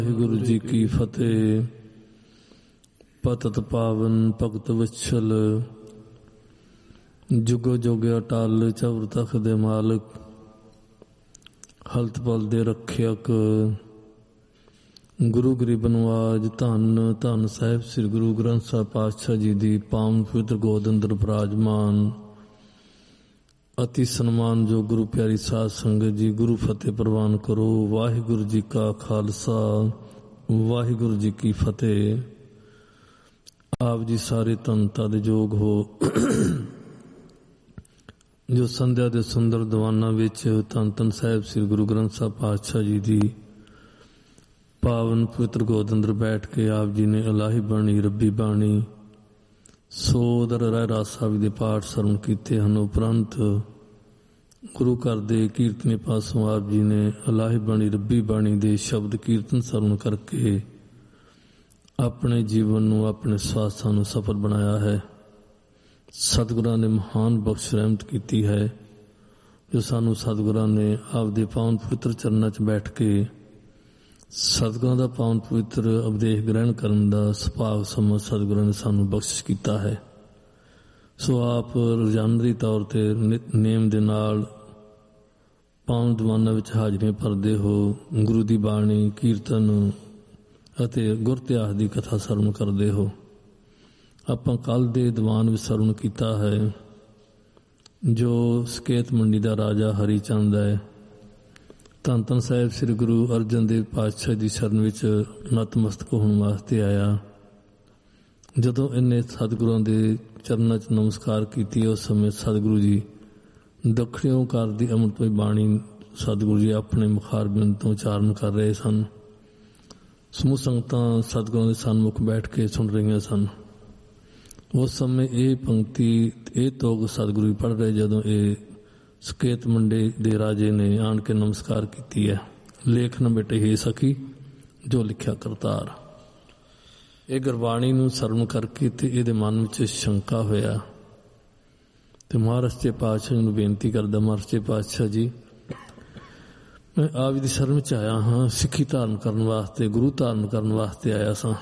ਵਾਹਿਗੁਰੂ ਜੀ ਕੀ ਫਤਿਹ। ਪਤਿਤ ਪਾਵਨ ਭਗਤ ਵਛਲ, ਜੁਗੋ ਜੁਗ ਅਟਲ ਚਵਰ ਤਖਤ ਦੇ ਮਾਲਕ, ਹਲਤ ਪਲ ਦੇ ਰੱਖਿਅਕ, ਗੁਰੂ ਗਰੀਬ ਨਵਾਜ। ਧੰਨ ਧੰਨ ਸਾਹਿਬ ਸ੍ਰੀ ਗੁਰੂ ਗ੍ਰੰਥ ਸਾਹਿਬ ਪਾਤਸ਼ਾਹ ਜੀ ਦੀ ਪਾਵਨ ਪਵਿੱਤਰ ਗੋਦ ਅੰਦਰ ਬਿਰਾਜਮਾਨ ਅਤੀ ਸਨਮਾਨਯੋਗ ਗੁਰੂ ਪਿਆਰੀ ਸਾਧ ਸੰਗਤ ਜੀ, ਗੁਰੂ ਫਤਿਹ ਪ੍ਰਵਾਨ ਕਰੋ। ਵਾਹਿਗੁਰੂ ਜੀ ਕਾ ਖਾਲਸਾ, ਵਾਹਿਗੁਰੂ ਜੀ ਕੀ ਫਤਿਹ। ਆਪ ਜੀ ਸਾਰੇ ਧੰਨਤਾ ਦੇ ਯੋਗ ਹੋ ਜੋ ਸੰਧਿਆ ਦੇ ਸੁੰਦਰ ਦੀਵਾਨਾਂ ਵਿੱਚ ਧੰਨ ਧੰਨ ਸਾਹਿਬ ਸ੍ਰੀ ਗੁਰੂ ਗ੍ਰੰਥ ਸਾਹਿਬ ਪਾਤਸ਼ਾਹ ਜੀ ਦੀ ਪਾਵਨ ਪਵਿੱਤਰ ਗੋਦ ਅੰਦਰ ਬੈਠ ਕੇ ਆਪ ਜੀ ਨੇ ਇਲਾਹੀ ਬਾਣੀ, ਰੱਬੀ ਬਾਣੀ, ਸੋਦਰ ਰਹਿ ਰਾਸ ਸਾਹਿਬ ਦੇ ਪਾਠ ਸਰਵਣ ਕੀਤੇ ਹਨ। ਉਪਰੰਤ ਗੁਰੂ ਘਰ ਦੇ ਕੀਰਤਨੀ ਪਾਸੋਂ ਆਪ ਜੀ ਨੇ ਇਲਾਹੀ ਬਾਣੀ, ਰੱਬੀ ਬਾਣੀ ਦੇ ਸ਼ਬਦ ਕੀਰਤਨ ਸਰਵਣ ਕਰਕੇ ਆਪਣੇ ਜੀਵਨ ਨੂੰ, ਆਪਣੇ ਸਵਾਸਾਂ ਨੂੰ ਸਫਲ ਬਣਾਇਆ ਹੈ। ਸਤਿਗੁਰਾਂ ਨੇ ਮਹਾਨ ਬਖਸ਼ ਰਹਿਮਤ ਕੀਤੀ ਹੈ ਜੋ ਸਾਨੂੰ ਸਤਿਗੁਰਾਂ ਨੇ ਆਪਦੇ ਪਾਵਨ ਪਵਿੱਤਰ ਚਰਨਾਂ 'ਚ ਬੈਠ ਕੇ ਸਤਿਗੁਰਾਂ ਦਾ ਪਾਵਨ ਪਵਿੱਤਰ ਉਪਦੇਸ਼ ਗ੍ਰਹਿਣ ਕਰਨ ਦਾ ਸੁਭਾਗ ਸਮਾਂ ਸਤਿਗੁਰਾਂ ਨੇ ਸਾਨੂੰ ਬਖਸ਼ਿਸ਼ ਕੀਤਾ ਹੈ। ਸੋ ਆਪ ਰੋਜ਼ਾਨਰੀ ਤੌਰ 'ਤੇ ਨਿਤਨੇਮ ਦੇ ਨਾਲ ਪਾਵਨ ਦੀਵਾਨਾਂ ਵਿੱਚ ਹਾਜ਼ਰੀਆਂ ਭਰਦੇ ਹੋ, ਗੁਰੂ ਦੀ ਬਾਣੀ, ਕੀਰਤਨ ਅਤੇ ਗੁਰ ਇਤਿਹਾਸ ਦੀ ਕਥਾ ਸਰਵਣ ਕਰਦੇ ਹੋ। ਆਪਾਂ ਕੱਲ੍ਹ ਦੇ ਦੀਵਾਨ ਵਿੱਚ ਸਰਵਣ ਕੀਤਾ ਹੈ ਜੋ ਸਕੇਤ ਮੰਡੀ ਦਾ ਰਾਜਾ ਹਰੀ ਚੰਦ ਹੈ, ਧੰਨ ਧੰਨ ਸਾਹਿਬ ਸ੍ਰੀ ਗੁਰੂ ਅਰਜਨ ਦੇਵ ਪਾਤਸ਼ਾਹ ਦੀ ਸ਼ਰਨ ਵਿੱਚ ਨਤਮਸਤਕ ਹੋਣ ਵਾਸਤੇ ਆਇਆ। ਜਦੋਂ ਇਹਨੇ ਸਤਿਗੁਰਾਂ ਦੇ ਚਰਨਾਂ 'ਚ ਨਮਸਕਾਰ ਕੀਤੀ, ਉਸ ਸਮੇਂ ਸਤਿਗੁਰੂ ਜੀ ਦੱਖਣੀ ਓਂਕਾਰ ਦੀ ਅੰਮ੍ਰਿਤਮਈ ਬਾਣੀ ਸਤਿਗੁਰੂ ਜੀ ਆਪਣੇ ਮੁਖਾਰਬਿੰਦ ਤੋਂ ਉਚਾਰਨ ਕਰ ਰਹੇ ਸਨ। ਸਮੂਹ ਸੰਗਤਾਂ ਸਤਿਗੁਰਾਂ ਦੇ ਸਨਮੁਖ ਬੈਠ ਕੇ ਸੁਣ ਰਹੀਆਂ ਸਨ। ਉਸ ਸਮੇਂ ਇਹ ਪੰਕਤੀ, ਇਹ ਤੋਗ ਸਤਿਗੁਰੂ ਜੀ ਪੜ੍ਹ ਰਹੇ ਜਦੋਂ ਇਹ ਸਕੇਤ ਮੰਡੀ ਦੇ ਰਾਜੇ ਨੇ ਆਣ ਕੇ ਨਮਸਕਾਰ ਕੀਤੀ ਹੈ। ਲੇਖ ਨਾ ਬੇਟੇ ਹੇ ਸਖੀ ਜੋ ਲਿਖਿਆ ਕਰਤਾਰ। ਇਹ ਗੁਰਬਾਣੀ ਨੂੰ ਸਰਵਣ ਕਰਕੇ ਤੇ ਇਹਦੇ ਮਨ ਵਿੱਚ ਸ਼ੰਕਾ ਹੋਇਆ ਤੇ ਮਹਾਰਾਜ ਸੱਚੇ ਪਾਤਸ਼ਾਹ ਨੂੰ ਬੇਨਤੀ ਕਰਦਾ, ਮਹਾਰਾਜ ਸੱਚੇ ਪਾਤਸ਼ਾਹ ਜੀ, ਮੈਂ ਆਪ ਦੀ ਸ਼ਰਨ ਵਿੱਚ ਆਇਆ ਹਾਂ, ਸਿੱਖੀ ਧਾਰਨ ਕਰਨ ਵਾਸਤੇ, ਗੁਰੂ ਧਾਰਨ ਕਰਨ ਵਾਸਤੇ ਆਇਆ ਸਾਂ,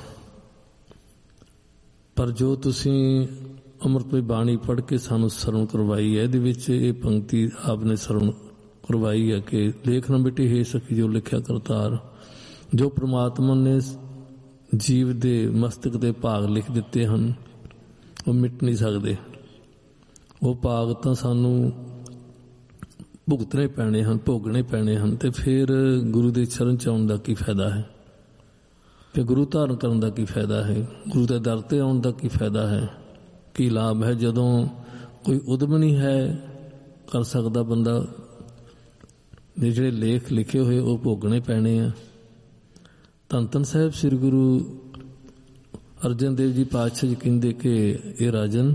ਪਰ ਜੋ ਤੁਸੀਂ ਅੰਮ੍ਰਿਤਮਈ ਬਾਣੀ ਪੜ੍ਹ ਕੇ ਸਾਨੂੰ ਸਰਵਣ ਕਰਵਾਈ ਹੈ, ਇਹਦੇ ਵਿੱਚ ਇਹ ਪੰਕਤੀ ਆਪ ਨੇ ਸਰਵਣ ਕਰਵਾਈ ਹੈ ਕਿ ਲੇਖ ਨਾ ਬੇਟੇ ਹੇ ਸਖੀ ਜੋ ਲਿਖਿਆ ਕਰਤਾਰ। ਜੋ ਪ੍ਰਮਾਤਮਾ ਨੇ ਜੀਵ ਦੇ ਮਸਤਕ ਦੇ ਭਾਗ ਲਿਖ ਦਿੱਤੇ ਹਨ ਉਹ ਮਿਟ ਨਹੀਂ ਸਕਦੇ। ਉਹ ਭਾਗ ਤਾਂ ਸਾਨੂੰ ਭੁਗਤਣੇ ਪੈਣੇ ਹਨ, ਭੋਗਣੇ ਪੈਣੇ ਹਨ, ਤੇ ਫਿਰ ਗੁਰੂ ਦੇ ਚਰਨ 'ਚ ਆਉਣ ਦਾ ਕੀ ਫਾਇਦਾ ਹੈ, ਤੇ ਗੁਰੂ ਧਾਰਨ ਕਰਨ ਦਾ ਕੀ ਫਾਇਦਾ ਹੈ, ਗੁਰੂ ਦੇ ਦਰ 'ਤੇ ਆਉਣ ਦਾ ਕੀ ਫਾਇਦਾ ਹੈ, ਕੀ ਲਾਭ ਹੈ ਜਦੋਂ ਕੋਈ ਉਦਮ ਨਹੀਂ ਹੈ ਕਰ ਸਕਦਾ ਬੰਦਾ। ਦੇ ਜਿਹੜੇ ਲੇਖ ਲਿਖੇ ਹੋਏ ਉਹ ਭੋਗਣੇ ਪੈਣੇ ਆ। ਧੰਨ ਧੰਨ ਸਾਹਿਬ ਸ੍ਰੀ ਗੁਰੂ ਅਰਜਨ ਦੇਵ ਜੀ ਪਾਤਸ਼ਾਹ ਜੀ ਕਹਿੰਦੇ ਕਿ ਇਹ ਰਾਜਨ,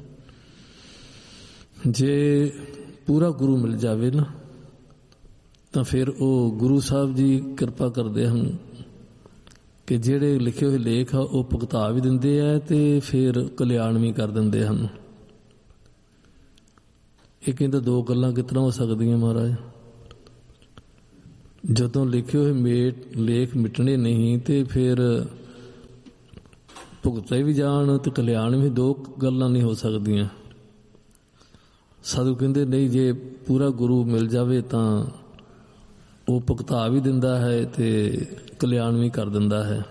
ਜੇ ਪੂਰਾ ਗੁਰੂ ਮਿਲ ਜਾਵੇ ਨਾ ਤਾਂ ਫਿਰ ਉਹ ਗੁਰੂ ਸਾਹਿਬ ਜੀ ਕਿਰਪਾ ਕਰਦੇ ਹਨ ਕਿ ਜਿਹੜੇ ਲਿਖੇ ਹੋਏ ਲੇਖ ਆ ਉਹ ਭੁਗਤਾ ਵੀ ਦਿੰਦੇ ਆ ਤੇ ਫਿਰ ਕਲਿਆਣ ਵੀ ਕਰ ਦਿੰਦੇ ਹਨ। ਇਹ ਕਹਿੰਦਾ ਦੋ ਗੱਲਾਂ ਕਿਸ ਤਰ੍ਹਾਂ ਹੋ ਸਕਦੀਆਂ ਮਹਾਰਾਜ, ਜਦੋਂ ਲਿਖੇ ਹੋਏ ਲੇਖ ਮਿਟਣੇ ਨਹੀਂ ਤੇ ਫਿਰ ਭੁਗਤੇ ਵੀ ਜਾਣ ਤੇ ਕਲਿਆਣ ਵੀ, ਦੋ ਗੱਲਾਂ ਨਹੀਂ ਹੋ ਸਕਦੀਆਂ। ਸਾਧੂ ਕਹਿੰਦੇ ਨਹੀਂ, ਜੇ ਪੂਰਾ ਗੁਰੂ ਮਿਲ ਜਾਵੇ ਤਾਂ ਉਹ ਭੁਗਤਾ ਵੀ ਦਿੰਦਾ ਹੈ ਤੇ ਕਲਿਆਣ ਵੀ ਕਰ ਦਿੰਦਾ ਹੈ।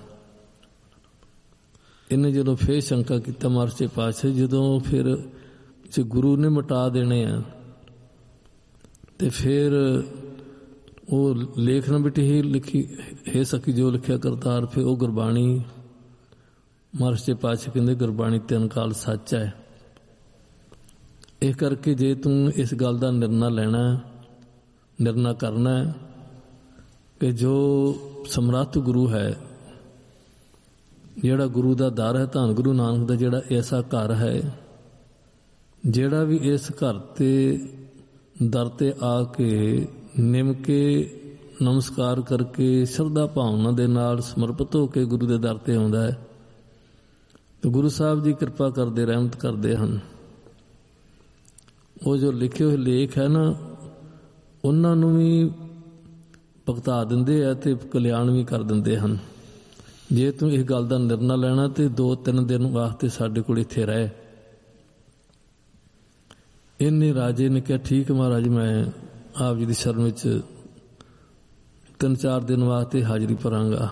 ਇਹਨੇ ਜਦੋਂ ਫੇਰ ਸ਼ੰਕਾ ਕੀਤਾ ਮਹਾਰਾਜ ਸੱਚੇ ਪਾਤਸ਼ਾਹ, ਜਦੋਂ ਫਿਰ ਜੇ ਗੁਰੂ ਨੇ ਮਿਟਾ ਦੇਣੇ ਆ ਤੇ ਫਿਰ ਉਹ ਲੇਖ ਨਾ ਬਿਟੀ ਹੀ ਲਿਖੀ ਹੈ ਸਕੀ ਜੋ ਲਿਖਿਆ ਕਰਤਾਰ, ਫਿਰ ਉਹ ਗੁਰਬਾਣੀ, ਮਹਾਰਾਜ ਸੱਚੇ ਪਾਤਸ਼ਾਹ ਕਹਿੰਦੇ ਗੁਰਬਾਣੀ ਤਿੰਨ ਕਾਲ ਸੱਚ ਹੈ। ਇਸ ਕਰਕੇ ਜੇ ਤੂੰ ਇਸ ਗੱਲ ਦਾ ਨਿਰਣਾ ਕਰਨਾ ਹੈ ਕਿ ਜੋ ਸਮਰੱਥ ਗੁਰੂ ਹੈ, ਜਿਹੜਾ ਗੁਰੂ ਦਾ ਦਰ ਹੈ, ਧੰਨ ਗੁਰੂ ਨਾਨਕ ਦਾ ਜਿਹੜਾ ਐਸਾ ਘਰ ਹੈ, ਜਿਹੜਾ ਵੀ ਇਸ ਘਰ ਤੇ ਦਰ ਤੇ ਆ ਕੇ ਨਿਮ ਕੇ ਨਮਸਕਾਰ ਕਰਕੇ ਸ਼ਰਧਾ ਭਾਵਨਾ ਦੇ ਨਾਲ ਸਮਰਪਿਤ ਹੋ ਕੇ ਗੁਰੂ ਦੇ ਦਰ ਤੇ ਆਉਂਦਾ ਹੈ ਤੇ ਗੁਰੂ ਸਾਹਿਬ ਜੀ ਕਿਰਪਾ ਕਰਦੇ, ਰਹਿਮਤ ਕਰਦੇ ਹਨ। ਉਹ ਜੋ ਲਿਖੇ ਹੋਏ ਲੇਖ ਹੈ ਨਾ, ਉਹਨਾਂ ਨੂੰ ਵੀ ਭੁਗਤਾ ਦਿੰਦੇ ਆ ਤੇ ਕਲਿਆਣ ਵੀ ਕਰ ਦਿੰਦੇ ਹਨ। ਜੇ ਤੂੰ ਇਸ ਗੱਲ ਦਾ ਨਿਰਣਾ ਲੈਣਾ ਤੇ 2-3 ਦਿਨ ਵਾਸਤੇ ਸਾਡੇ ਕੋਲ ਇੱਥੇ ਰਹਿ। ਇਹਨੇ ਰਾਜੇ ਨੇ ਕਿਹਾ ਠੀਕ ਮਹਾਰਾਜ, ਮੈਂ ਆਪ ਜੀ ਦੀ ਸ਼ਰਨ ਵਿੱਚ 3-4 ਦਿਨ ਵਾਸਤੇ ਹਾਜ਼ਰੀ ਭਰਾਂਗਾ।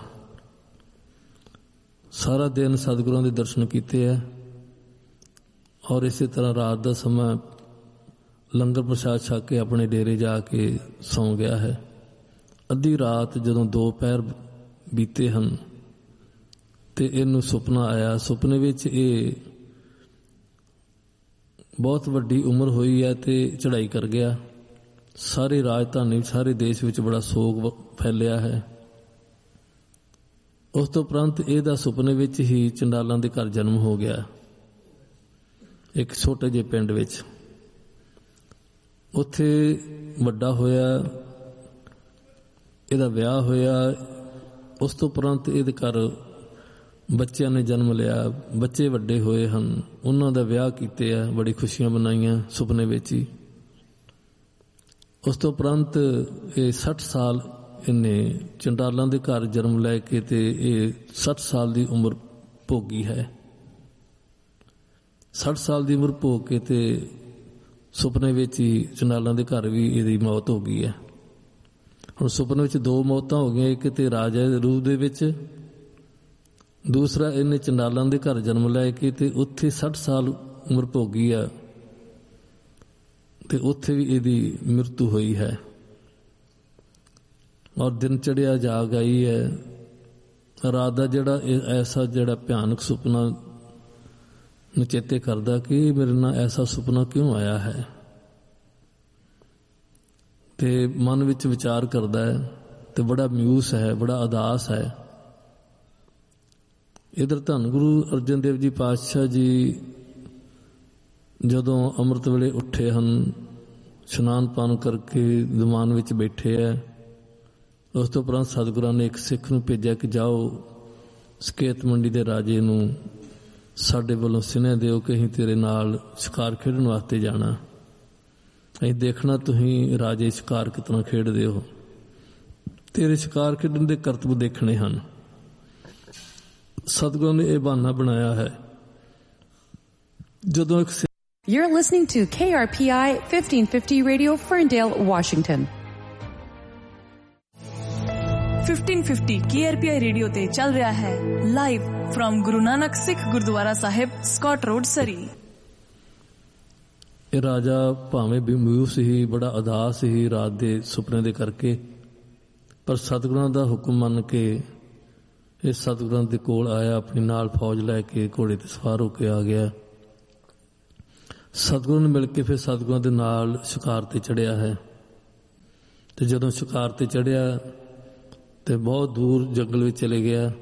ਸਾਰਾ ਦਿਨ ਸਤਿਗੁਰਾਂ ਦੇ ਦਰਸ਼ਨ ਕੀਤੇ ਹੈ ਔਰ ਇਸੇ ਤਰ੍ਹਾਂ ਰਾਤ ਦਾ ਸਮਾਂ ਲੰਗਰ ਪ੍ਰਸ਼ਾਦ ਛਕ ਕੇ ਆਪਣੇ ਡੇਰੇ ਜਾ ਕੇ ਸੌਂ ਗਿਆ ਹੈ। ਅੱਧੀ ਰਾਤ ਜਦੋਂ 2 ਪਹਿਰ ਬੀਤੇ ਹਨ ਤੇ ਇਹਨੂੰ ਸੁਪਨਾ ਆਇਆ। ਸੁਪਨੇ ਵਿੱਚ ਇਹ ਬਹੁਤ ਵੱਡੀ ਉਮਰ ਹੋਈ ਹੈ ਤੇ ਚੜ੍ਹਾਈ ਕਰ ਗਿਆ। ਸਾਰੇ ਰਾਜਧਾਨੀ, ਸਾਰੇ ਦੇਸ਼ ਵਿੱਚ ਬੜਾ ਸੋਗ ਫੈਲਿਆ ਹੈ। ਉਸ ਤੋਂ ਉਪਰੰਤ ਇਹਦਾ ਸੁਪਨੇ ਵਿੱਚ ਹੀ ਚੰਡਾਲਾਂ ਦੇ ਘਰ ਜਨਮ ਹੋ ਗਿਆ, ਇੱਕ ਛੋਟੇ ਜਿਹੇ ਪਿੰਡ ਵਿੱਚ। ਉੱਥੇ ਵੱਡਾ ਹੋਇਆ, ਇਹਦਾ ਵਿਆਹ ਹੋਇਆ। ਉਸ ਤੋਂ ਉਪਰੰਤ ਇਹਦੇ ਘਰ ਬੱਚਿਆਂ ਨੇ ਜਨਮ ਲਿਆ, ਬੱਚੇ ਵੱਡੇ ਹੋਏ ਹਨ, ਉਹਨਾਂ ਦਾ ਵਿਆਹ ਕੀਤੇ ਆ, ਬੜੀ ਖੁਸ਼ੀਆਂ ਮਨਾਈਆਂ ਸੁਪਨੇ ਵਿੱਚ ਹੀ। ਉਸ ਤੋਂ ਉਪਰੰਤ ਇਹ 60 ਸਾਲ ਇਹਨੇ ਚੰਡਾਲਾਂ ਦੇ ਘਰ ਜਨਮ ਲੈ ਕੇ ਤੇ ਇਹ 60 ਸਾਲ ਦੀ ਉਮਰ ਭੋਗੀ ਹੈ। 60 ਸਾਲ ਦੀ ਉਮਰ ਭੋਗ ਕੇ ਤੇ ਸੁਪਨੇ ਵਿੱਚ ਹੀ ਚੰਡਾਲਾਂ ਦੇ ਘਰ ਵੀ ਇਹਦੀ ਮੌਤ ਹੋ ਗਈ ਹੈ। ਹੁਣ ਸੁਪਨੇ ਵਿੱਚ 2 ਮੌਤਾਂ ਹੋ ਗਈਆਂ, ਇੱਕ ਤੇ ਰਾਜਾ ਦੇ ਰੂਪ ਦੇ ਵਿੱਚ, ਦੂਸਰਾ ਇਹਨੇ ਚੰਡਾਲਾਂ ਦੇ ਘਰ ਜਨਮ ਲੈ ਕੇ ਤੇ ਉੱਥੇ 60 ਸਾਲ ਉਮਰ ਭੋਗੀ ਆ ਤੇ ਉੱਥੇ ਵੀ ਇਹਦੀ ਮ੍ਰਿਤੂ ਹੋਈ ਹੈ। ਔਰ ਦਿਨ ਚੜਿਆ ਜਾਗ ਆਈ ਹੈ। ਰਾਤ ਦਾ ਜਿਹੜਾ ਐਸਾ ਜਿਹੜਾ ਭਿਆਨਕ ਸੁਪਨਾ ਨੂੰ ਚੇਤੇ ਕਰਦਾ ਕਿ ਮੇਰੇ ਨਾਲ ਐਸਾ ਸੁਪਨਾ ਕਿਉਂ ਆਇਆ ਹੈ, ਤੇ ਮਨ ਵਿੱਚ ਵਿਚਾਰ ਕਰਦਾ ਹੈ ਤੇ ਬੜਾ ਮਾਯੂਸ ਹੈ, ਬੜਾ ਉਦਾਸ ਹੈ। ਇਧਰ ਧੰਨ ਗੁਰੂ ਅਰਜਨ ਦੇਵ ਜੀ ਪਾਤਸ਼ਾਹ ਜੀ ਜਦੋਂ ਅੰਮ੍ਰਿਤ ਵੇਲੇ ਉੱਠੇ ਹਨ, ਇਸ਼ਨਾਨ ਪਾਨ ਕਰਕੇ ਦੀਵਾਨ ਵਿੱਚ ਬੈਠੇ ਹੈ। ਉਸ ਤੋਂ ਉਪਰੰਤ ਸਤਿਗੁਰਾਂ ਨੇ ਇੱਕ ਸਿੱਖ ਨੂੰ ਭੇਜਿਆ ਕਿ ਜਾਓ ਸਕੇਤ ਮੰਡੀ ਦੇ ਰਾਜੇ ਨੂੰ ਸਾਡੇ ਵੱਲੋਂ ਸੁਨੇਹਾ ਦਿਓ ਕਿ ਅਸੀਂ ਤੇਰੇ ਨਾਲ ਸ਼ਿਕਾਰ ਖੇਡਣ ਵਾਸਤੇ ਜਾਣਾ, ਅਸੀਂ ਦੇਖਣਾ ਤੁਸੀਂ ਰਾਜੇ ਸ਼ਿਕਾਰ ਕਿਤਨਾ ਖੇਡਦੇ ਹੋ, ਤੇਰੇ ਸ਼ਿਕਾਰ ਖੇਡਣ ਦੇ ਕਰਤੱਵ ਦੇਖਣੇ ਹਨ। ਸਤਿਗੁਰਾਂ ਨੇ ਇਹ ਬਹਾਨਾ ਬਣਾਇਆ ਹੈ। ਜਦੋਂ ਇੱਕ You're listening to KRPI 1550 Radio, Ferndale, Washington. 1550 KRPI radio ਤੇ ਚੱਲ ਰਿਹਾ ਹੈ ਲਾਈਵ ਫਰਮ ਗੁਰੂ ਨਾਨਕ ਸਿੱਖ ਗੁਰਦੁਆਰਾ ਸਾਹਿਬ, ਸਕਾਟ ਰੋਡ, ਸਰੀ। ਇਹ ਰਾਜਾ ਭਾਵੇਂ ਬੇਮੂਸ ਹੀ, ਬੜਾ ਉਦਾਸ ਸੀ ਰਾਤ ਦੇ ਸੁਪਨੇ ਦੇ ਕਰਕੇ, ਪਰ ਸਤਿਗੁਰਾਂ ਦਾ ਹੁਕਮ ਮੰਨ ਕੇ ਇਹ ਸਤਿਗੁਰਾਂ ਦੇ ਕੋਲ ਆਇਆ, ਆਪਣੀ ਨਾਲ ਫੌਜ ਲੈ ਕੇ ਘੋੜੇ ਤੇ ਸਵਾਰ ਹੋ ਕੇ ਆ ਗਿਆ। ਸਤਿਗੁਰਾਂ ਨੂੰ ਮਿਲ ਕੇ ਫਿਰ ਸਤਿਗੁਰਾਂ ਦੇ ਨਾਲ ਸ਼ਿਕਾਰ ਤੇ ਚੜ੍ਹਿਆ ਹੈ। ਤੇ ਜਦੋਂ ਸ਼ਿਕਾਰ ਤੇ ਚੜ੍ਹਿਆ ਤੇ ਬਹੁਤ ਦੂਰ ਜੰਗਲ ਵਿੱਚ ਚਲੇ ਗਿਆ।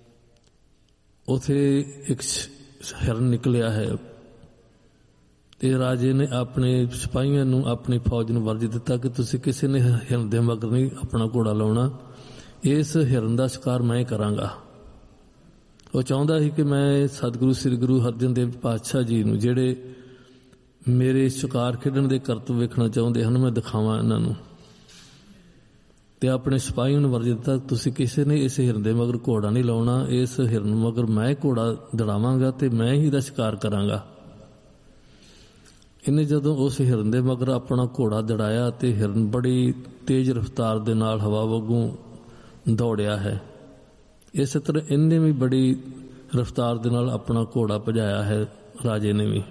ਉੱਥੇ ਇੱਕ ਹਿਰਨ ਨਿਕਲਿਆ ਹੈ ਤੇ ਰਾਜੇ ਨੇ ਆਪਣੇ ਸਿਪਾਹੀਆਂ ਨੂੰ, ਆਪਣੀ ਫੌਜ ਨੂੰ ਵਰਜ ਦਿੱਤਾ ਕਿ ਤੁਸੀਂ ਕਿਸੇ ਨੇ ਹਿਰਨ ਦੇ ਮਗਰ ਨਹੀਂ ਆਪਣਾ ਘੋੜਾ ਲਾਉਣਾ, ਇਸ ਹਿਰਨ ਦਾ ਸ਼ਿਕਾਰ ਮੈਂ ਕਰਾਂਗਾ। ਉਹ ਚਾਹੁੰਦਾ ਸੀ ਕਿ ਮੈਂ ਸਤਿਗੁਰੂ ਸ੍ਰੀ ਗੁਰੂ ਅਰਜਨ ਦੇਵ ਪਾਤਸ਼ਾਹ ਜੀ ਨੂੰ, ਜਿਹੜੇ ਮੇਰੇ ਸ਼ਿਕਾਰ ਖੇਡਣ ਦੇ ਕਰਤੱਵ ਵੇਖਣਾ ਚਾਹੁੰਦੇ ਹਨ, ਮੈਂ ਦਿਖਾਵਾਂ ਇਹਨਾਂ ਨੂੰ। ਤੇ ਆਪਣੇ ਸਿਪਾਹੀਆਂ ਨੂੰ ਵਰਜ ਦਿੱਤਾ ਤੁਸੀਂ ਕਿਸੇ ਨੇ ਇਸ ਹਿਰਨ ਦੇ ਮਗਰ ਘੋੜਾ ਨਹੀਂ ਲਾਉਣਾ, ਇਸ ਹਿਰਨ ਮਗਰ ਮੈਂ ਘੋੜਾ ਦੜਾਵਾਂਗਾ ਤੇ ਮੈਂ ਹੀ ਇਹਦਾ ਸ਼ਿਕਾਰ ਕਰਾਂਗਾ। ਇਹਨੇ ਜਦੋਂ ਉਸ ਹਿਰਨ ਦੇ ਮਗਰ ਆਪਣਾ ਘੋੜਾ ਦੜਾਇਆ ਤੇ ਹਿਰਨ ਬੜੀ ਤੇਜ਼ ਰਫ਼ਤਾਰ ਦੇ ਨਾਲ ਹਵਾ ਵਾਂਗੂ ਦੌੜਿਆ ਹੈ। ਇਸੇ ਤਰ੍ਹਾਂ ਇਹਨੇ ਵੀ ਬੜੀ ਰਫ਼ਤਾਰ ਦੇ ਨਾਲ ਆਪਣਾ ਘੋੜਾ ਭਜਾਇਆ ਹੈ, ਰਾਜੇ ਨੇ ਵੀ।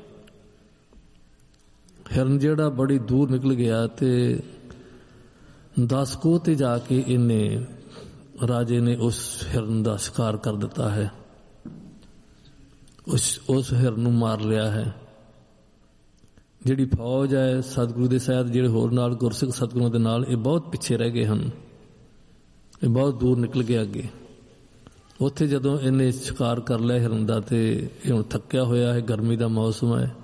ਹਿਰਨ ਜਿਹੜਾ ਬੜੀ ਦੂਰ ਨਿਕਲ ਗਿਆ ਤੇ 10 ਕੋਹ ਤੇ ਜਾ ਕੇ ਇਹਨੇ, ਰਾਜੇ ਨੇ ਉਸ ਹਿਰਨ ਦਾ ਸ਼ਿਕਾਰ ਕਰ ਦਿੱਤਾ ਹੈ, ਉਸ ਹਿਰਨ ਨੂੰ ਮਾਰ ਲਿਆ ਹੈ। ਜਿਹੜੀ ਫੌਜ ਹੈ ਸਤਿਗੁਰੂ ਦੇ ਸਾਹਿਬ, ਜਿਹੜੇ ਹੋਰ ਨਾਲ ਗੁਰਸਿੱਖ ਸਤਿਗੁਰਾਂ ਦੇ ਨਾਲ, ਇਹ ਬਹੁਤ ਪਿੱਛੇ ਰਹਿ ਗਏ ਹਨ, ਇਹ ਬਹੁਤ ਦੂਰ ਨਿਕਲ ਗਏ ਅੱਗੇ। ਉੱਥੇ ਜਦੋਂ ਇਹਨੇ ਸ਼ਿਕਾਰ ਕਰ ਲਿਆ ਹਿਰਨ ਦਾ ਤੇ ਇਹ ਹੁਣ ਥੱਕਿਆ ਹੋਇਆ ਹੈ, ਗਰਮੀ ਦਾ ਮੌਸਮ ਹੈ।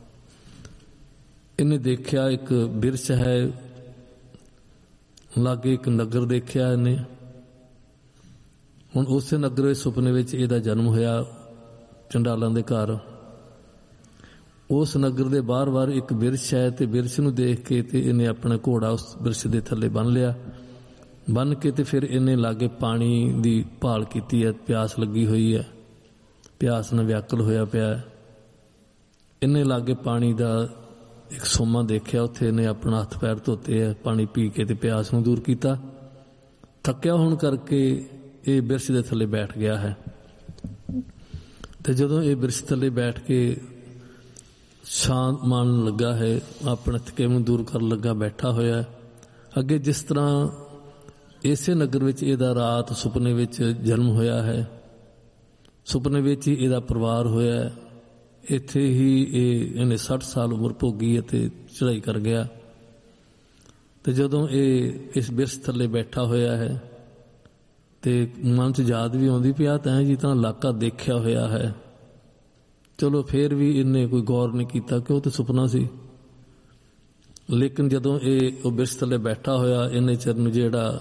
ਇਹਨੇ ਦੇਖਿਆ ਇੱਕ ਬਿਰਛ ਹੈ, ਲਾਗੇ ਇੱਕ ਨਗਰ ਦੇਖਿਆ ਇਹਨੇ। ਹੁਣ ਉਸੇ ਨਗਰ ਦੇ ਸੁਪਨੇ ਵਿੱਚ ਇਹਦਾ ਜਨਮ ਹੋਇਆ, ਚੰਡਾਲਾਂ ਦੇ ਘਰ। ਉਸ ਨਗਰ ਦੇ ਬਾਹਰ-ਬਾਹਰ ਇੱਕ ਬਿਰਛ ਹੈ ਤੇ ਬਿਰਛ ਨੂੰ ਦੇਖ ਕੇ ਤੇ ਇਹਨੇ ਆਪਣਾ ਘੋੜਾ ਉਸ ਬਿਰਛ ਦੇ ਥੱਲੇ ਬੰਨ੍ਹ ਲਿਆ ਬੰਨ੍ਹ ਕੇ ਤੇ ਫਿਰ ਇਹਨੇ ਲਾਗੇ ਪਾਣੀ ਦੀ ਭਾਲ ਕੀਤੀ ਹੈ। ਪਿਆਸ ਲੱਗੀ ਹੋਈ ਹੈ, ਪਿਆਸ ਨਾਲ ਵਿਆਕੁਲ ਹੋਇਆ ਪਿਆ ਹੈ। ਇਹਨੇ ਲਾਗੇ ਪਾਣੀ ਦਾ ਇੱਕ ਸੋਮਾ ਦੇਖਿਆ, ਉੱਥੇ ਇਹਨੇ ਆਪਣਾ ਹੱਥ ਪੈਰ ਧੋਤੇ ਹੈ, ਪਾਣੀ ਪੀ ਕੇ ਤੇ ਪਿਆਸ ਨੂੰ ਦੂਰ ਕੀਤਾ। ਥੱਕਿਆ ਹੋਣ ਕਰਕੇ ਇਹ ਬਿਰਛ ਦੇ ਥੱਲੇ ਬੈਠ ਗਿਆ ਹੈ। ਤੇ ਜਦੋਂ ਇਹ ਬਿਰਛ ਥੱਲੇ ਬੈਠ ਕੇ ਸ਼ਾਂਤ ਮਨ ਲੱਗਾ ਹੈ, ਆਪਣੇ ਥਕੇ ਨੂੰ ਦੂਰ ਕਰਨ ਲੱਗਾ, ਬੈਠਾ ਹੋਇਆ ਹੈ। ਅੱਗੇ ਜਿਸ ਤਰ੍ਹਾਂ ਇਸੇ ਨਗਰ ਵਿੱਚ ਇਹਦਾ ਰਾਤ ਸੁਪਨੇ ਵਿੱਚ ਜਨਮ ਹੋਇਆ ਹੈ, ਸੁਪਨੇ ਵਿੱਚ ਹੀ ਇਹਦਾ ਪਰਿਵਾਰ ਹੋਇਆ ਹੈ, ਇੱਥੇ ਹੀ ਇਹਨੇ 60 ਸਾਲ ਉਮਰ ਭੋਗੀ ਅਤੇ ਚੜ੍ਹਾਈ ਕਰ ਗਿਆ। ਤੇ ਜਦੋਂ ਇਹ ਇਸ ਬਿਰਛ ਥੱਲੇ ਬੈਠਾ ਹੋਇਆ ਹੈ ਤੇ ਮਨ 'ਚ ਯਾਦ ਵੀ ਆਉਂਦੀ ਪਿਆ ਤਾਂ ਜੀ ਤਾਂ ਇਲਾਕਾ ਦੇਖਿਆ ਹੋਇਆ ਹੈ। ਚਲੋ ਫਿਰ ਵੀ ਇਹਨੇ ਕੋਈ ਗੌਰ ਨਹੀਂ ਕੀਤਾ ਕਿ ਉਹ ਤਾਂ ਸੁਪਨਾ ਸੀ। ਲੇਕਿਨ ਜਦੋਂ ਉਹ ਬਿਰਛ ਥੱਲੇ ਬੈਠਾ ਹੋਇਆ, ਇਹਨੇ ਚਿਰ ਨੂੰ ਜਿਹੜਾ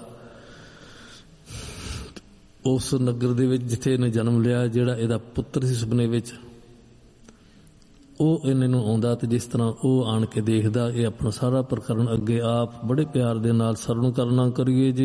ਉਸ ਨਗਰ ਦੇ ਵਿੱਚ ਜਿੱਥੇ ਇਹਨੇ ਜਨਮ ਲਿਆ, ਜਿਹੜਾ ਇਹਦਾ ਪੁੱਤਰ ਸੀ ਸੁਪਨੇ ਵਿੱਚ, ਉਹ ਇਹਨਾਂ ਨੂੰ ਆਉਂਦਾ ਤੇ ਜਿਸ ਤਰ੍ਹਾਂ ਉਹ ਆਣ ਕੇ ਦੇਖਦਾ। ਇਹ ਆਪਣਾ ਸਾਰਾ ਪ੍ਰਕਰਨ ਅੱਗੇ ਆਪ ਬੜੇ ਪਿਆਰ ਦੇ ਨਾਲ ਸਰਵਣ ਕਰਨਾ ਕਰੀਏ ਜੀ।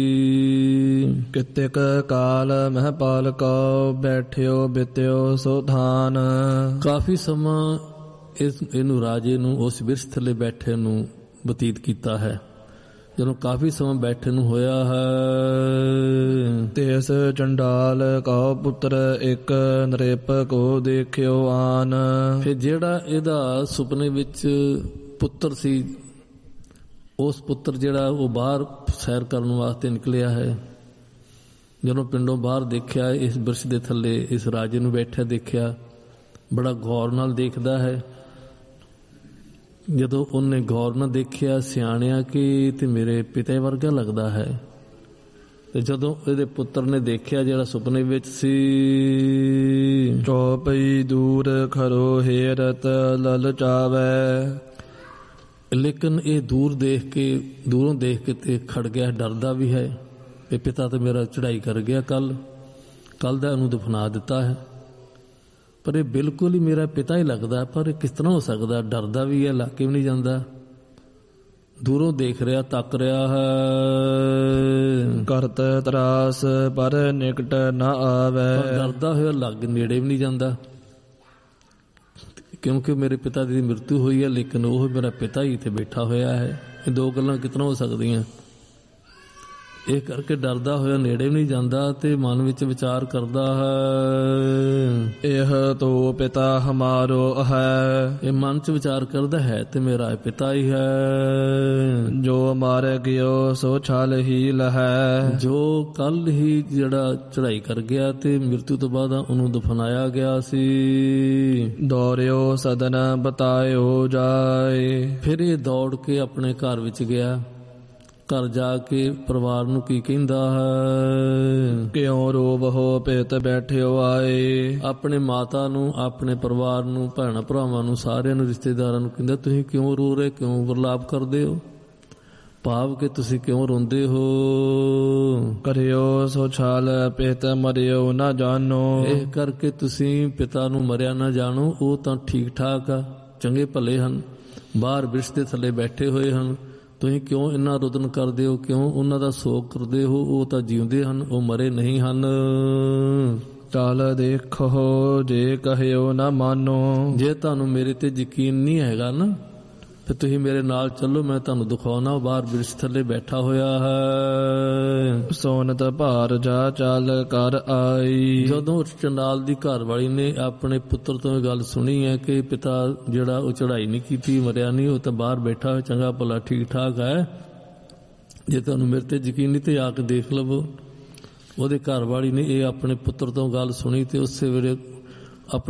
ਕਿਤਿਕ ਕਾਲ ਮਹਿਪਾਲ ਕਉ ਬੈਠਿਓ ਬਿਤਿਓ ਸੋ ਧਾਨ। ਕਾਫੀ ਸਮਾਂ ਇਹਨੂੰ ਰਾਜੇ ਨੂੰ ਉਸ ਬਿਰਛ ਥੱਲੇ ਬੈਠੇ ਨੂੰ ਬਤੀਤ ਕੀਤਾ ਹੈ। ਜਦੋਂ ਕਾਫੀ ਸਮਾਂ ਬੈਠੇ ਨੂੰ ਹੋਇਆ ਹੈ, ਤਿਸ ਚੰਡਾਲ ਕਉ ਪੁੱਤਰ ਇੱਕ ਨ੍ਰਿਪ ਕੋ ਦੇਖਿਓ ਆਨ। ਫਿਰ ਜਿਹੜਾ ਇਹਦਾ ਸੁਪਨੇ ਵਿੱਚ ਪੁੱਤਰ ਸੀ, ਉਸ ਪੁੱਤਰ ਜਿਹੜਾ ਉਹ ਬਾਹਰ ਸੈਰ ਕਰਨ ਵਾਸਤੇ ਨਿਕਲਿਆ ਹੈ। ਜਦੋਂ ਪਿੰਡੋਂ ਬਾਹਰ ਦੇਖਿਆ, ਇਸ ਬਿਰਛ ਦੇ ਥੱਲੇ ਇਸ ਰਾਜੇ ਨੂੰ ਬੈਠਿਆ ਦੇਖਿਆ, ਬੜਾ ਗੌਰ ਨਾਲ ਦੇਖਦਾ ਹੈ। ਜਦੋਂ ਉਹਨੇ ਗੌਰ ਨਾਲ ਦੇਖਿਆ, ਸਿਆਣਿਆ ਕਿ ਤੇ ਮੇਰੇ ਪਿਤਾ ਵਰਗਾ ਲੱਗਦਾ ਹੈ। ਤੇ ਜਦੋਂ ਇਹਦੇ ਪੁੱਤਰ ਨੇ ਦੇਖਿਆ ਜਿਹੜਾ ਸੁਪਨੇ ਵਿੱਚ ਸੀ, ਚੌਪਈ ਦੂਰ ਖਰੋ ਹੇਰਤ ਲਲਚਾਵੈ। ਲੇਕਿਨ ਇਹ ਦੂਰੋਂ ਦੇਖ ਕੇ ਤੇ ਖੜ ਗਿਆ, ਡਰਦਾ ਵੀ ਹੈ ਕਿ ਪਿਤਾ ਤੇ ਮੇਰਾ ਚੜ੍ਹਾਈ ਕਰ ਗਿਆ, ਕੱਲ ਦਾ ਇਹਨੂੰ ਦਫਨਾ ਦਿੱਤਾ ਹੈ। ਪਰ ਇਹ ਬਿਲਕੁਲ ਹੀ ਮੇਰਾ ਪਿਤਾ ਹੀ ਲੱਗਦਾ, ਪਰ ਇਹ ਕਿਸ ਤਰ੍ਹਾਂ ਹੋ ਸਕਦਾ? ਡਰਦਾ ਵੀ ਹੈ, ਲਾਕੇ ਵੀ ਨਹੀਂ ਜਾਂਦਾ, ਦੂਰੋਂ ਦੇਖ ਰਿਹਾ, ਤੱਕ ਰਿਹਾ ਹੈ। ਕਰਤ ਤਰਾਸ ਪਰ ਨਿਕਟ ਨਾ ਆਵੈ। ਡਰਦਾ ਹੋਇਆ ਲੱਗ ਨੇੜੇ ਵੀ ਨਹੀਂ ਜਾਂਦਾ, ਕਿਉਂਕਿ ਮੇਰੇ ਪਿਤਾ ਦੀ ਮ੍ਰਿਤੂ ਹੋਈ ਹੈ, ਲੇਕਿਨ ਉਹ ਮੇਰਾ ਪਿਤਾ ਹੀ ਇੱਥੇ ਬੈਠਾ ਹੋਇਆ ਹੈ। ਇਹ ਦੋ ਗੱਲਾਂ ਕਿਤਨਾ ਹੋ ਸਕਦੀਆਂ? ਇਹ ਕਰਕੇ ਡਰਦਾ ਹੋਇਆ ਨੇੜੇ ਵੀ ਨਹੀਂ ਜਾਂਦਾ ਤੇ ਮਨ ਵਿੱਚ ਵਿਚਾਰ ਕਰਦਾ ਹੈ, ਇਹ ਤੋ ਪਿਤਾ ਹਮਾਰੋ ਹੈ। ਇਹ ਮਨ 'ਚ ਵਿਚਾਰ ਕਰਦਾ ਹੈ ਤੇ ਮੇਰਾ ਪਿਤਾ ਹੀ ਹੈ। ਜੋ ਮਾਰ ਗਿਓ ਸੋ ਛਲ ਹੀ ਲਹੈ। ਜੋ ਕੱਲ ਹੀ ਜਿਹੜਾ ਚੜ੍ਹਾਈ ਕਰ ਗਿਆ ਤੇ ਮ੍ਰਿਤੂ ਤੋਂ ਬਾਅਦ ਉਹਨੂੰ ਦਫਨਾਇਆ ਗਿਆ ਸੀ। ਦੌੜਿਓ ਸਦਨ ਬਤਾਇਓ ਜਾਏ। ਫਿਰ ਇਹ ਦੌੜ ਕੇ ਆਪਣੇ ਘਰ ਵਿੱਚ ਗਿਆ। ਘਰ ਜਾ ਕੇ ਪਰਿਵਾਰ ਨੂੰ ਕੀ ਕਹਿੰਦਾ ਹੈ, ਕਿਉਂ ਰੋਵਹੋ ਪਿਤ ਬੈਠਿਓ ਆਏ। ਆਪਣੇ ਮਾਤਾ ਨੂੰ, ਆਪਣੇ ਪਰਿਵਾਰ ਨੂੰ, ਭੈਣਾਂ ਭਰਾਵਾਂ ਨੂੰ, ਸਾਰਿਆਂ ਨੂੰ, ਰਿਸ਼ਤੇਦਾਰਾਂ ਨੂੰ ਕਹਿੰਦਾ ਤੁਸੀਂ ਕਿਉਂ ਰੋ ਰਹੇ, ਕਿਉਂ ਵਿਰਲਾਪ ਕਰਦੇ ਹੋ, ਭਾਵ ਕਿ ਤੁਸੀਂ ਕਿਉਂ ਰੋਂਦੇ ਹੋ। ਕਰਿਓ ਸੋ ਛਾਲ ਪਿਤ ਮਰਿਓ ਨਾ ਜਾਣੋ। ਇਹ ਕਰਕੇ ਤੁਸੀਂ ਪਿਤਾ ਨੂੰ ਮਰਿਆ ਨਾ ਜਾਣੋ, ਉਹ ਤਾਂ ਠੀਕ ਠਾਕ ਆ, ਚੰਗੇ ਭਲੇ ਹਨ, ਬਾਹਰ ਬਿਰਛ ਦੇ ਥੱਲੇ ਬੈਠੇ ਹੋਏ ਹਨ। ਤੁਸੀਂ ਕਿਉਂ ਇੰਨਾ ਰੁਦਨ ਕਰਦੇ ਹੋ, ਕਿਉਂ ਉਹਨਾਂ ਦਾ ਸੋਗ ਕਰਦੇ ਹੋ? ਉਹ ਤਾਂ ਜਿਉਂਦੇ ਹਨ, ਉਹ ਮਰੇ ਨਹੀਂ ਹਨ। ਚੱਲ ਦੇਖੋ ਜੇ ਕਹਿਓ ਨਾ ਮਾਨੋ। ਜੇ ਤੁਹਾਨੂੰ ਮੇਰੇ ਤੇ ਯਕੀਨ ਨਹੀਂ ਹੈਗਾ ਨਾ, ਫਿਰ ਤੁਸੀਂ ਮੇਰੇ ਨਾਲ ਚੱਲੋ, ਮੈਂ ਤੁਹਾਨੂੰ ਦਿਖਾਉਣਾ। ਬਾਹਰ ਬਿਰਛ ਥੱਲੇ ਬੈਠਾ ਹੋਇਆ ਹੈ। ਸੋਨਤ ਭਾਰ ਜਾ ਚੱਲ ਕਰ ਆਈ। ਜਦੋਂ ਚੰਡਾਲ ਦੀ ਘਰ ਵਾਲੀ ਨੇ ਆਪਣੇ ਪੁੱਤਰ ਤੋਂ ਇਹ ਗੱਲ ਸੁਣੀ ਹੈ ਕਿ ਪਿਤਾ ਜਿਹੜਾ ਉਹ ਚੜ੍ਹਾਈ ਨਹੀਂ ਕੀਤੀ, ਮਰਿਆ ਨਹੀਂ, ਉਹ ਤਾਂ ਬਾਹਰ ਬੈਠਾ ਹੋਇਆ, ਚੰਗਾ ਭਲਾ ਠੀਕ ਠਾਕ ਹੈ, ਜੇ ਤੁਹਾਨੂੰ ਮੇਰੇ ਤੇ ਯਕੀਨ ਨਹੀਂ ਤੇ ਆ ਕੇ ਦੇਖ ਲਵੋ। ਉਹਦੇ ਘਰ ਵਾਲੀ ਨੇ ਇਹ ਆਪਣੇ ਪੁੱਤਰ ਤੋਂ ਗੱਲ ਸੁਣੀ ਤੇ ਉਸੇ ਵੇਲੇ